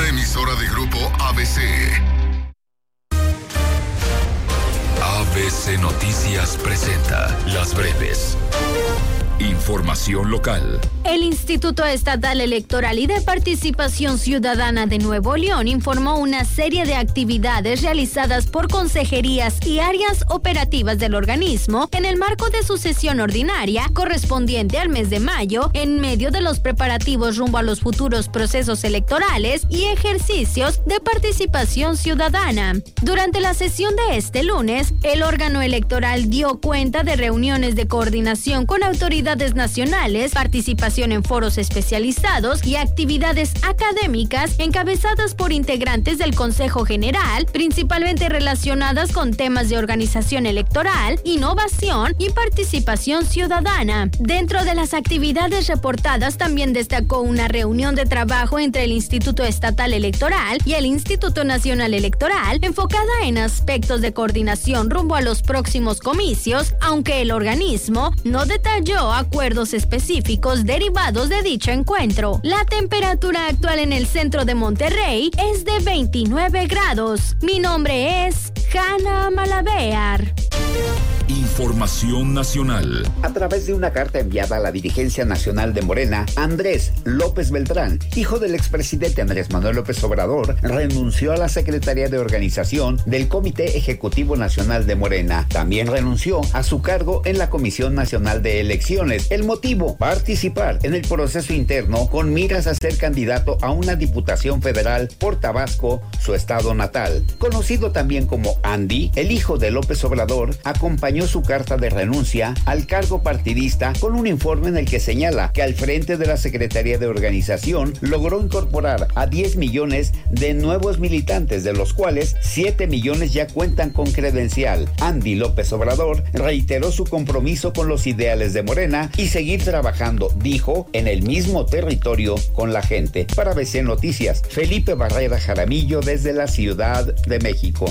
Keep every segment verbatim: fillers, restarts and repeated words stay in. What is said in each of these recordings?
emisora de Grupo A B C. A B C Noticias presenta Las Breves. Información local. El Instituto Estatal Electoral y de Participación Ciudadana de Nuevo León informó una serie de actividades realizadas por consejerías y áreas operativas del organismo en el marco de su sesión ordinaria correspondiente al mes de mayo, en medio de los preparativos rumbo a los futuros procesos electorales y ejercicios de participación ciudadana. Durante la sesión de este lunes, el órgano electoral dio cuenta de reuniones de coordinación con autoridades nacionales, participación en foros especializados y actividades académicas encabezadas por integrantes del Consejo General, principalmente relacionadas con temas de organización electoral, innovación y participación ciudadana. Dentro de las actividades reportadas también destacó una reunión de trabajo entre el Instituto Estatal Electoral y el Instituto Nacional Electoral enfocada en aspectos de coordinación rumbo a los próximos comicios, aunque el organismo no detalló acuerdos específicos derivados de dicho encuentro. La temperatura actual en el centro de Monterrey es de veintinueve grados. Mi nombre es Hanna Malavear. Información nacional. A través de una carta enviada a la dirigencia nacional de Morena, Andrés López Beltrán, hijo del expresidente Andrés Manuel López Obrador, renunció a la Secretaría de Organización del Comité Ejecutivo Nacional de Morena. También renunció a su cargo en la Comisión Nacional de Elecciones. El motivo: participar en el proceso interno con miras a ser candidato a una diputación federal por Tabasco, su estado natal. Conocido también como Andy, el hijo de López Obrador, acompañó su carta de renuncia al cargo partidista con un informe en el que señala que al frente de la Secretaría de Organización logró incorporar a diez millones de nuevos militantes, de los cuales siete millones ya cuentan con credencial. Andy López Obrador reiteró su compromiso con los ideales de Morena y seguir trabajando, dijo, en el mismo territorio con la gente. Para A B C Noticias, Felipe Barrera Jaramillo desde la Ciudad de México.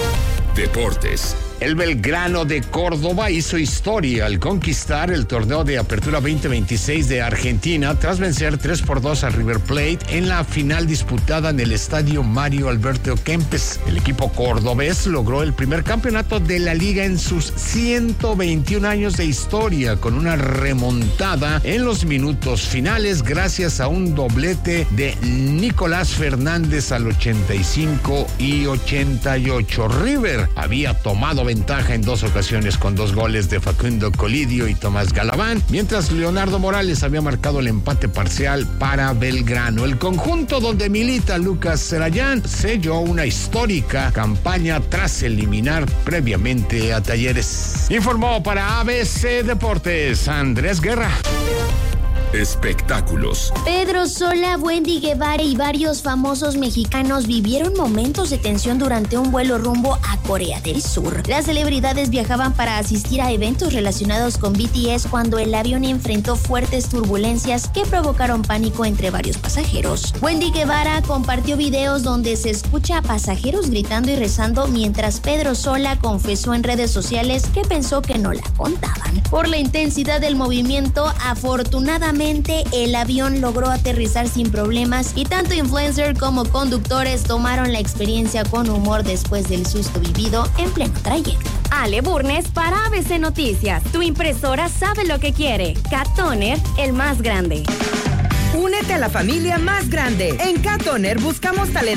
Deportes. El Belgrano de Córdoba hizo historia al conquistar el torneo de Apertura veinte veintiséis de Argentina tras vencer tres por dos a River Plate en la final disputada en el estadio Mario Alberto Kempes. El equipo cordobés logró el primer campeonato de la liga en sus ciento veintiún años de historia, con una remontada en los minutos finales gracias a un doblete de Nicolás Fernández al ochenta y cinco y ochenta y ocho. River había tomado ventaja en dos ocasiones con dos goles de Facundo Colidio y Tomás Galván, mientras Leonardo Morales había marcado el empate parcial para Belgrano. El conjunto donde milita Lucas Serayán selló una histórica campaña tras eliminar previamente a Talleres. Informó para A B C Deportes Andrés Guerra. Espectáculos. Pedro Sola, Wendy Guevara y varios famosos mexicanos vivieron momentos de tensión durante un vuelo rumbo a Corea del Sur. Las celebridades viajaban para asistir a eventos relacionados con B T S cuando el avión enfrentó fuertes turbulencias que provocaron pánico entre varios pasajeros. Wendy Guevara compartió videos donde se escucha a pasajeros gritando y rezando, mientras Pedro Sola confesó en redes sociales que pensó que no la contaban. Por la intensidad del movimiento, afortunadamente el avión logró aterrizar sin problemas y tanto influencer como conductores tomaron la experiencia con humor después del susto vivido en pleno trayecto. Ale Burnes para A B C Noticias. Tu impresora sabe lo que quiere. Cat Toner, el más grande. Únete a la familia más grande. En Cat Toner buscamos talento